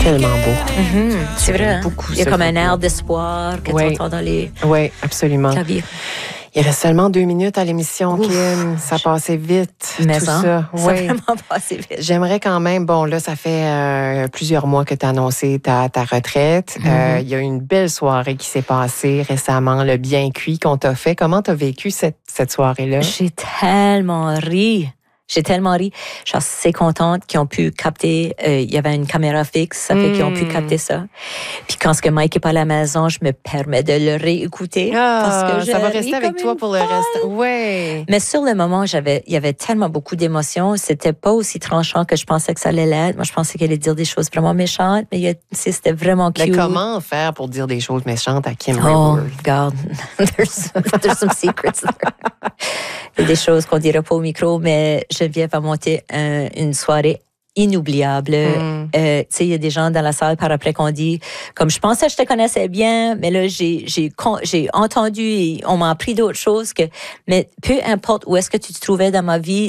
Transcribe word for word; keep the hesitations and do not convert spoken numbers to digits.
tellement beau. Mm-hmm, c'est vrai. Hein? Beaucoup, il y a comme un air d'espoir que oui. tu entends dans les Oui, absolument. claviers. Il reste seulement deux minutes à l'émission, Ouf, Kim. Ça passait vite, mais tout hein, ça. Ça oui. a vraiment passé vite. J'aimerais quand même, bon, là, ça fait euh, plusieurs mois que tu as annoncé ta, ta retraite. Il mm-hmm. euh, y a eu une belle soirée qui s'est passée récemment, le bien cuit qu'on t'a fait. Comment tu as vécu cette, cette soirée-là? J'ai tellement ri. J'ai tellement ri. Je suis assez contente qu'ils ont pu capter. Euh, il y avait une caméra fixe, ça fait mmh. qu'ils ont pu capter ça. Puis quand ce que Mike n'est pas à la maison, je me permets de le réécouter. Ah, parce que ça va rester avec toi pour le reste. Ouais. Mais sur le moment, j'avais, il y avait tellement beaucoup d'émotions. C'était pas aussi tranchant que je pensais que ça allait l'être. Moi, je pensais qu'elle allait dire des choses vraiment méchantes, mais il y a, c'était vraiment cute. Mais comment faire pour dire des choses méchantes à Kim Oh, Raworth? God. there's, there's some secrets there. Il y a des choses qu'on dirait pas au micro, mais Geneviève a monté un, une soirée inoubliable. Mm. Euh, tu sais, il y a des gens dans la salle par après qu'on dit, comme je pensais que je te connaissais bien, mais là, j'ai, j'ai, j'ai entendu et on m'a appris d'autres choses que, mais peu importe où est-ce que tu te trouvais dans ma vie,